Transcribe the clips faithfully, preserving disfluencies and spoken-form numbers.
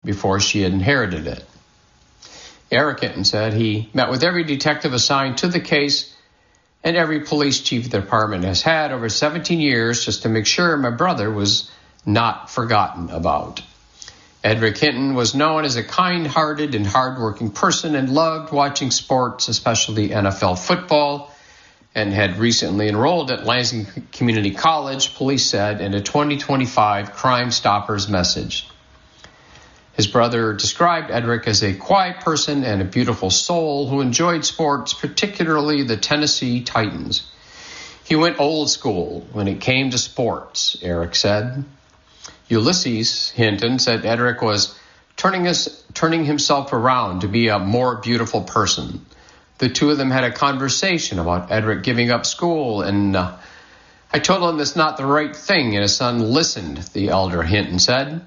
before she had inherited it. Eric Hinton said he met with every detective assigned to the case and every police chief the department has had over seventeen years just to make sure my brother was not forgotten about. Edric Hinton was known as a kind-hearted and hard-working person and loved watching sports, especially N F L football, and had recently enrolled at Lansing Community College, police said in a twenty twenty-five Crime Stoppers message. His brother described Edric as a quiet person and a beautiful soul who enjoyed sports, particularly the Tennessee Titans. He went old school when it came to sports, Eric said. Ulysses Hinton said Edric was turning, us, turning himself around to be a more beautiful person. The two of them had a conversation about Edric giving up school, and uh, I told him it's not the right thing, and his son listened, the elder Hinton said.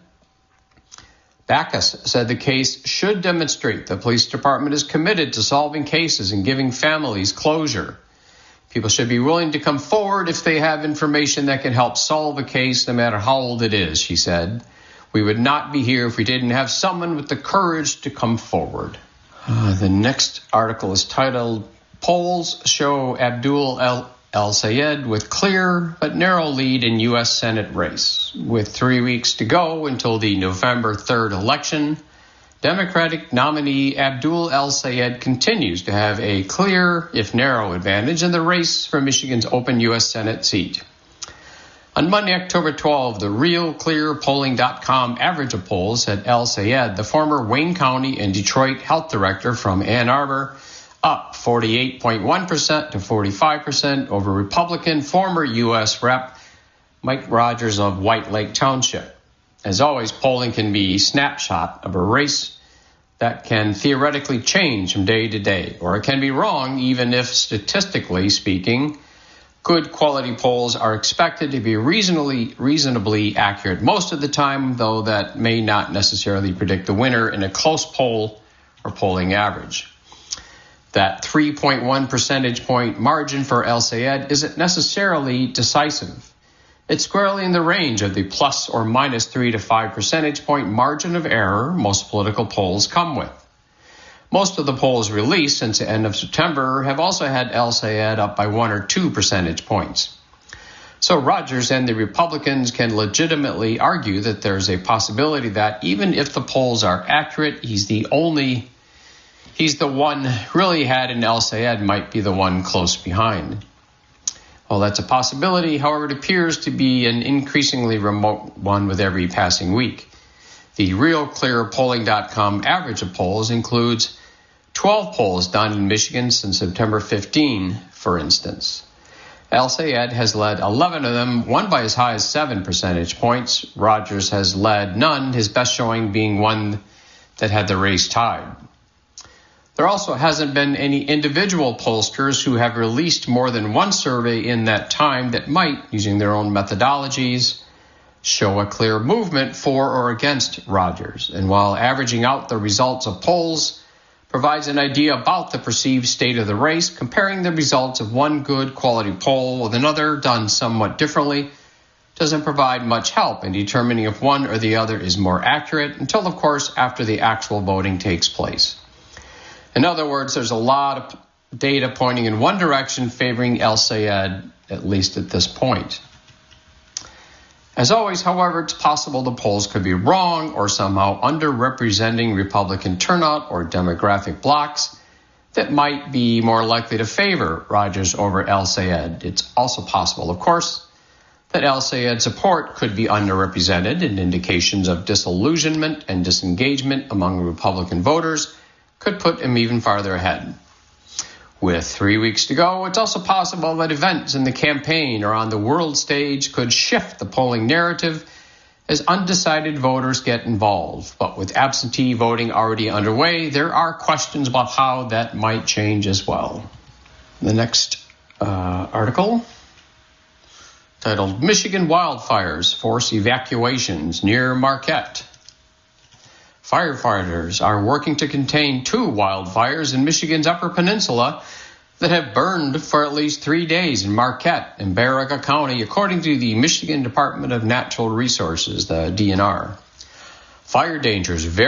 Backus said the case should demonstrate the police department is committed to solving cases and giving families closure. People should be willing to come forward if they have information that can help solve a case, no matter how old it is, she said. We would not be here if we didn't have someone with the courage to come forward. Uh, the next article is titled, Polls Show Abdul El El-Sayed with clear but narrow lead in U S Senate race. With three weeks to go until the November third election, Democratic nominee Abdul El-Sayed continues to have a clear, if narrow, advantage in the race for Michigan's open U S Senate seat. On Monday, October twelfth, the Real Clear Polling dot com average of polls had El-Sayed, the former Wayne County and Detroit health director from Ann Arbor, up forty-eight point one percent to forty-five percent over Republican former U S Rep Mike Rogers of White Lake Township. As always, polling can be a snapshot of a race that can theoretically change from day to day, or it can be wrong, even if statistically speaking, good quality polls are expected to be reasonably, reasonably accurate most of the time, though that may not necessarily predict the winner in a close poll or polling average. That three point one percentage point margin for El-Sayed isn't necessarily decisive. It's squarely in the range of the plus or minus three to five percentage point margin of error most political polls come with. Most of the polls released since the end of September have also had El-Sayed up by one or two percentage points. So Rogers and the Republicans can legitimately argue that there's a possibility that even if the polls are accurate, he's the only He's the one really had, and El-Sayed might be the one close behind. Well, that's a possibility. However, it appears to be an increasingly remote one with every passing week. The Real Clear Polling dot com average of polls includes twelve polls done in Michigan since September fifteenth, for instance. El-Sayed has led eleven of them, one by as high as seven percentage points. Rogers has led none, his best showing being one that had the race tied. There also hasn't been any individual pollsters who have released more than one survey in that time that might, using their own methodologies, show a clear movement for or against Rogers. And while averaging out the results of polls provides an idea about the perceived state of the race, comparing the results of one good quality poll with another done somewhat differently doesn't provide much help in determining if one or the other is more accurate until, of course, after the actual voting takes place. In other words, there's a lot of data pointing in one direction favoring El-Sayed, at least at this point. As always, however, it's possible the polls could be wrong or somehow underrepresenting Republican turnout or demographic blocks that might be more likely to favor Rogers over El-Sayed. It's also possible, of course, that El-Sayed's support could be underrepresented, and indications of disillusionment and disengagement among Republican voters could put him even farther ahead. With three weeks to go, it's also possible that events in the campaign or on the world stage could shift the polling narrative as undecided voters get involved. But with absentee voting already underway, there are questions about how that might change as well. The next uh, article, titled Michigan Wildfires Force Evacuations Near Marquette. Firefighters are working to contain two wildfires in Michigan's Upper Peninsula that have burned for at least three days in Marquette and Baraga County, according to the Michigan Department of Natural Resources, the D N R. Fire danger is very